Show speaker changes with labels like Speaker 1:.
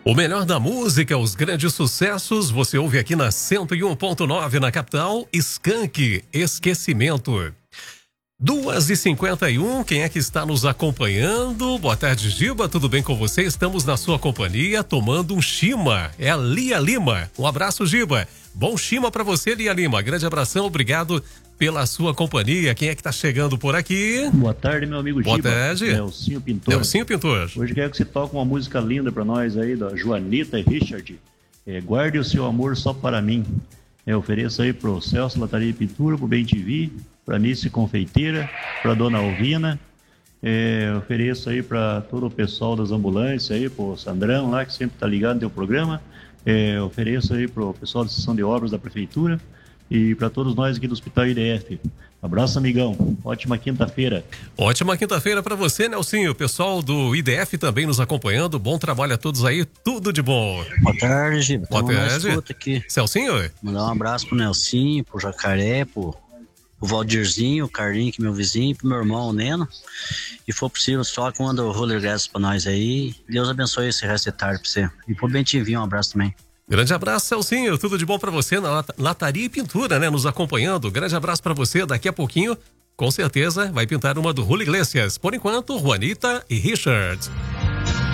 Speaker 1: O melhor da música, os grandes sucessos, você ouve aqui na 101.9 na capital. Skank, Esquecimento. 2h51, quem é que está nos acompanhando? Boa tarde, Giba, tudo bem com você? Estamos na sua companhia, tomando um chima. É a Lia Lima. Um abraço, Giba. Bom chima pra você, Lia Lima. Grande abração, obrigado pela sua companhia. Quem é que tá chegando por aqui?
Speaker 2: Boa tarde, meu amigo Giba.
Speaker 1: Boa tarde.
Speaker 2: Nelsinho Pintor.
Speaker 1: Nelsinho Pintor.
Speaker 2: Hoje quero que você toque uma música linda pra nós aí, da Joanita e Richard. Guarde o seu amor só para mim. Ofereço aí pro Celso Lataria e Pintura, pro Bem TV, pra Nice Confeiteira, pra Dona Alvina. Ofereço aí pra todo o pessoal das ambulâncias aí, pro Sandrão lá, que sempre tá ligado no teu programa. Ofereço aí pro pessoal da seção de obras da prefeitura e para todos nós aqui do Hospital IDF. Abraço, amigão. Ótima quinta-feira.
Speaker 1: Ótima quinta-feira para você, Nelsinho. O pessoal do IDF também nos acompanhando. Bom trabalho a todos aí. Tudo de bom.
Speaker 3: Boa tarde, Giba.
Speaker 1: Boa tarde.
Speaker 3: Aqui.
Speaker 1: Celcinho?
Speaker 3: Mandar um abraço pro Nelsinho, pro Jacaré, pro Valdirzinho, o Carlinho, que é meu vizinho, pro meu irmão, o Neno. E for possível, só quando o roller graças pra nós aí. Deus abençoe esse resto de tarde pra você. E pro Bem TV, um abraço também.
Speaker 1: Grande abraço, Celcinho. Tudo de bom pra você na Lataria e Pintura, né? Nos acompanhando. Grande abraço pra você. Daqui a pouquinho, com certeza, vai pintar uma do Julio Iglesias. Por enquanto, Juanita e Richard.